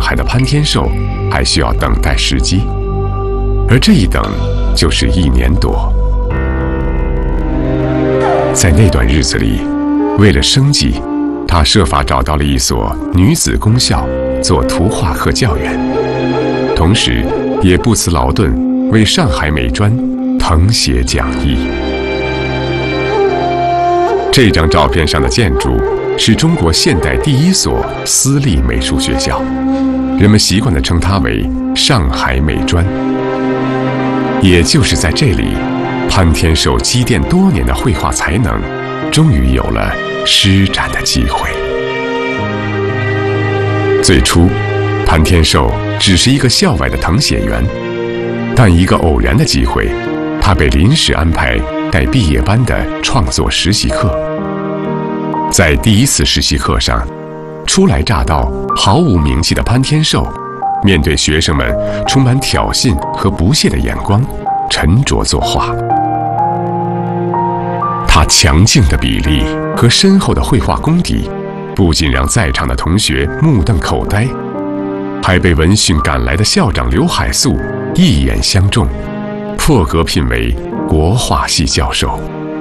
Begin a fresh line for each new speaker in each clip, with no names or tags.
海的潘天寿还需要等待时机，而这一等就是1年多。在那段日子里，为了生计，他设法找到了一所女子公校做图画课教员，同时也不辞劳顿为上海美专誊写讲义。这张照片上的建筑是中国现代第一所私立美术学校，人们习惯地称它为上海美专。也就是在这里，潘天寿积淀多年的绘画才能终于有了施展的机会。最初，潘天寿只是一个校外的誊写员，但一个偶然的机会，他被临时安排带毕业班的创作实习课。在第一次实习课上，初来乍到、毫无名气的潘天寿，面对学生们充满挑衅和不屑的眼光，沉着作画。他强劲的比例和深厚的绘画功底，不仅让在场的同学目瞪口呆，还被闻讯赶来的校长刘海粟一眼相中，破格聘为国画系教授。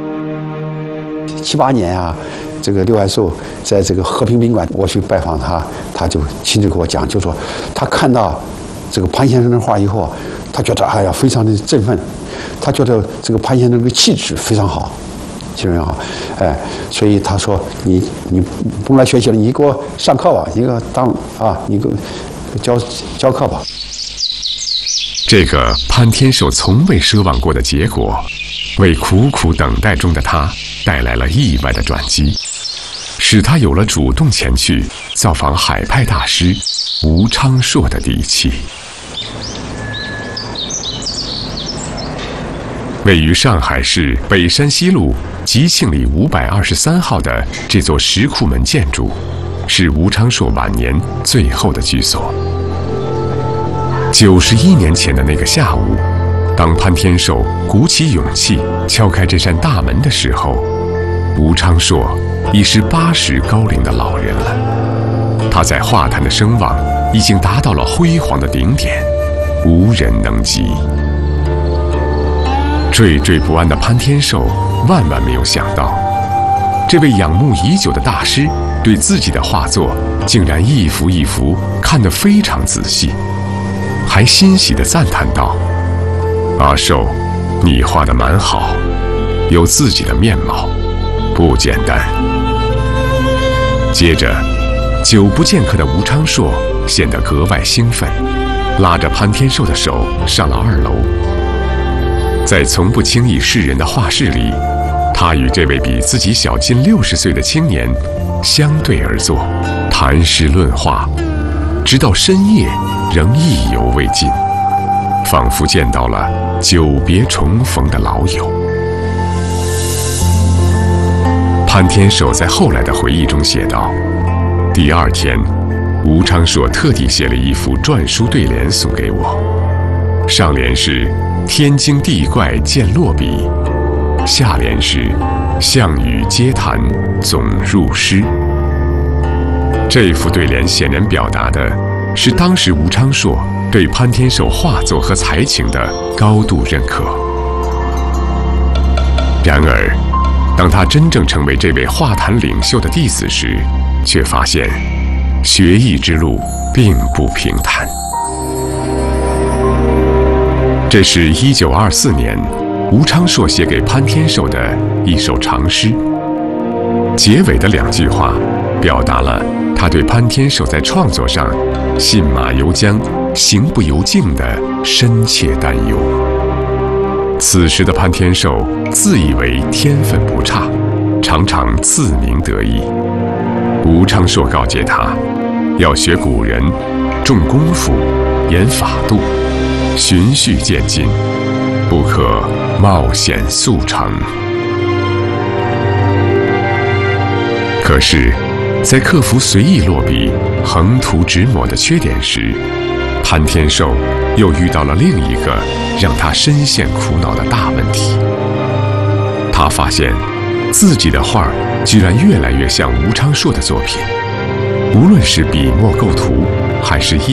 7、8年啊，这个刘海粟在这个和平宾馆，我去拜访他，他就亲自给我讲，就说他看到这个潘先生的画以后，他觉得哎呀非常的振奋，他觉得这个潘先生这个气质非常好，气质非常好，哎，所以他说你不来学习了，你给我上课吧，你给我你给我教课吧。
这个潘天寿从未奢望过的结果，为苦苦等待中的他带来了意外的转机，使他有了主动前去造访海派大师吴昌硕的底气。位于上海市北山西路吉庆里523号的这座石库门建筑，是吴昌硕晚年最后的居所。91年前的那个下午，当潘天寿鼓起勇气敲开这扇大门的时候，吴昌硕已是80高龄的老人了。他在画坛的声望已经达到了辉煌的顶点，无人能及。惴惴不安的潘天寿万万没有想到，这位仰慕已久的大师对自己的画作竟然一幅一幅看得非常仔细，还欣喜地赞叹道：“阿寿，你画得蛮好，有自己的面貌，不简单。”接着，久不见客的吴昌硕显得格外兴奋，拉着潘天寿的手上了2楼。在从不轻易示人的画室里，他与这位比自己小近60岁的青年相对而坐，谈诗论画，直到深夜仍意犹未尽，仿佛见到了久别重逢的老友。潘天寿在后来的回忆中写道：“第2天，吴昌硕特地写了一幅篆书对联送给我，上联是‘天经地怪见落笔’，下联是‘项羽皆谈总入诗’。”这幅对联显然表达的是当时吴昌硕对潘天寿画作和才情的高度认可。然而，当他真正成为这位画坛领袖的弟子时，却发现学艺之路并不平坦。这是1924年吴昌硕写给潘天寿的一首长诗，结尾的2句话表达了他对潘天寿在创作上信马由缰、行不由径的深切担忧。此时的潘天寿自以为天分不差，常常自鸣得意。吴昌硕告诫他，要学古人，重功夫，严法度，循序渐进，不可冒险速成。可是，在克服随意落笔、横涂直抹的缺点时，潘天寿又遇到了另一个让他深陷苦恼的大问题。他发现自己的画居然越来越像吴昌硕的作品，无论是笔墨构图，还是